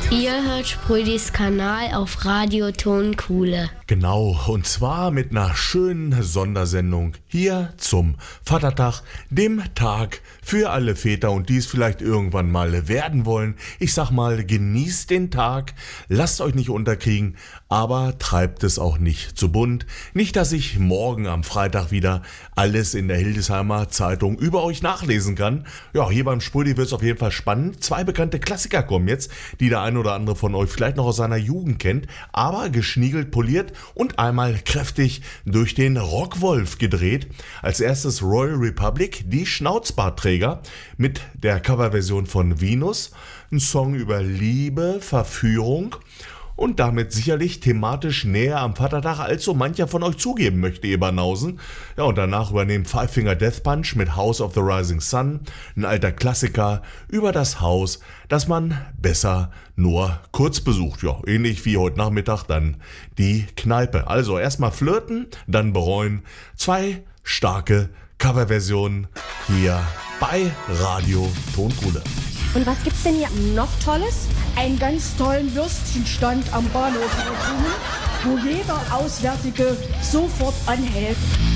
Ihr hört Sprödis Kanal auf Radio Tonkuhle. Genau, und zwar mit einer schönen Sondersendung hier zum Vatertag, dem Tag für alle Väter und die es vielleicht irgendwann mal werden wollen. Ich sag mal, genießt den Tag, lasst euch nicht unterkriegen, aber treibt es auch nicht zu bunt. Nicht, dass ich morgen am Freitag wieder alles in der Hildesheimer Zeitung über euch nachlesen kann. Ja, hier beim Sprödi wird es auf jeden Fall spannend. 2 bekannte Klassiker kommen jetzt, die der ein oder andere von euch vielleicht noch aus seiner Jugend kennt, aber geschniegelt, poliert und einmal kräftig durch den Rockwolf gedreht. Als erstes Royal Republic, die Schnauzbartträger mit der Coverversion von Venus, ein Song über Liebe, Verführung und damit sicherlich thematisch näher am Vatertag, als so mancher von euch zugeben möchte, ihr Banausen. Ja, und danach übernehmen Five Finger Death Punch mit House of the Rising Sun, ein alter Klassiker über das Haus, das man besser nur kurz besucht. Ja, ähnlich wie heute Nachmittag dann die Kneipe. Also erstmal flirten, dann bereuen. 2 starke Coverversionen hier bei Radio Tonkuhle. Und was gibt's denn hier noch Tolles? Einen ganz tollen Würstchenstand am Bahnhof, wo jeder Auswärtige sofort anhält.